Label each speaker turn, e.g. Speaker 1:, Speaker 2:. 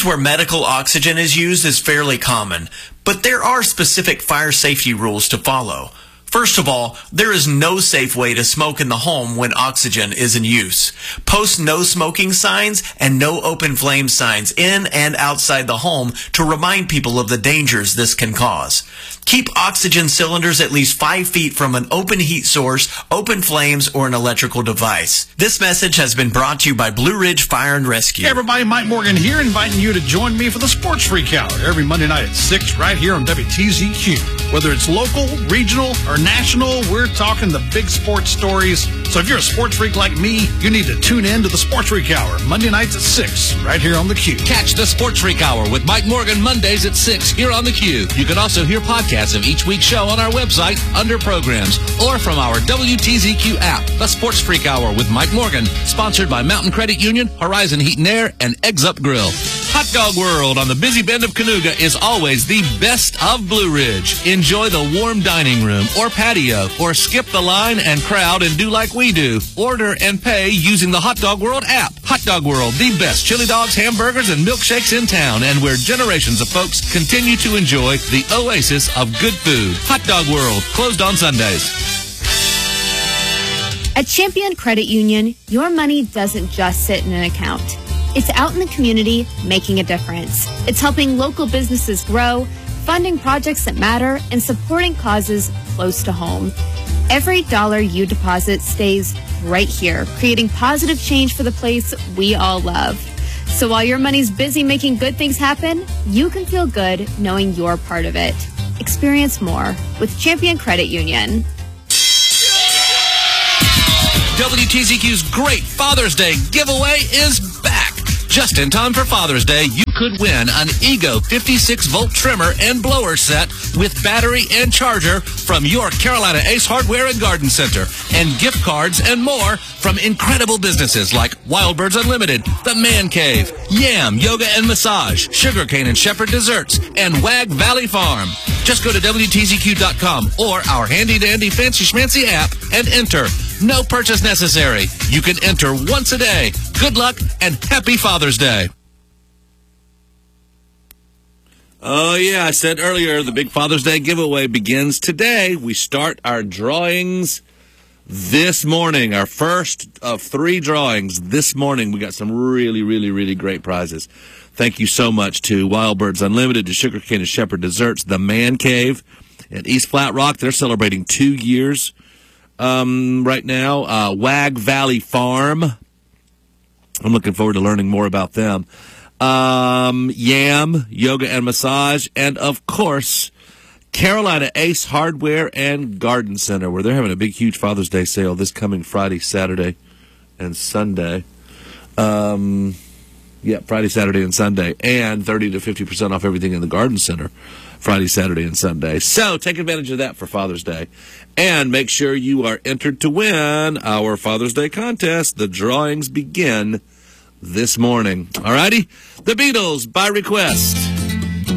Speaker 1: Homes where medical oxygen is used is fairly common, but there are specific fire safety rules to follow. First of all, there is no safe way to smoke in the home when oxygen is in use. Post no smoking signs and no open flame signs in and outside the home to remind people of the dangers this can cause. Keep oxygen cylinders at least 5 feet from an open heat source, open flames, or an electrical device. This message has been brought to you by Blue Ridge Fire and Rescue.
Speaker 2: Hey everybody, Mike Morgan here, inviting you to join me for the Sports Freak Hour every Monday night at 6 right here on WTZQ. Whether it's local, regional, or national, we're talking the big sports stories. So if you're a sports freak like me, you need to tune in to the Sports Freak Hour Monday nights at 6 right here on the Q.
Speaker 3: Catch the Sports Freak Hour with Mike Morgan Mondays at 6 here on the Q. You can also hear podcasts of each week's show on our website under programs or from our WTZQ app. The Sports Freak Hour with Mike Morgan, sponsored by Mountain Credit Union, Horizon Heat and Air, and Eggs Up Grill. Hot Dog World on the busy bend of Canoga is always the best of Blue Ridge. Enjoy the warm dining room or patio, or skip the line and crowd and do like we do. Order and pay using the Hot Dog World app. Hot Dog World, the best chili dogs, hamburgers, and milkshakes in town, and where generations of folks continue to enjoy the oasis of good food. Hot Dog World, closed on Sundays.
Speaker 4: At Champion Credit Union, your money doesn't just sit in an account. It's out in the community making a difference. It's helping local businesses grow, funding projects that matter, and supporting causes close to home. Every dollar you deposit stays right here, creating positive change for the place we all love. So while your money's busy making good things happen, you can feel good knowing you're part of it. Experience more with Champion Credit Union.
Speaker 3: WTZQ's Great Father's Day giveaway is back. Just in time for Father's Day, you could win an Ego 56-volt trimmer and blower set with battery and charger from your Carolina Ace Hardware and Garden Center, and gift cards and more from incredible businesses like Wild Birds Unlimited, The Man Cave, Yam Yoga and Massage, Sugarcane and Shepherd Desserts, and Wag Valley Farm. Just go to WTZQ.com or our handy-dandy fancy schmancy app and enter. No purchase necessary. You can enter once a day. Good luck and happy Father's Day. Oh, yeah, I said earlier, the big Father's Day giveaway begins today. We start our drawings this morning, our first of 3 drawings this morning. We got some really, really, really great prizes. Thank you so much to Wild Birds Unlimited, to Sugarcane and Shepherd Desserts, The Man Cave at East Flat Rock. They're celebrating 2 years right now. Wag Valley Farm. I'm looking forward to learning more about them. Yam Yoga and Massage, and of course Carolina Ace Hardware and Garden Center, where they're having a big huge Father's Day sale this coming Friday, Saturday, and Sunday. Friday, Saturday, and Sunday, and 30 to 50% off everything in the Garden Center Friday, Saturday, and Sunday. So take advantage of that for Father's Day, and make sure you are entered to win our Father's Day contest. The drawings begin this morning. All righty? The Beatles, by request.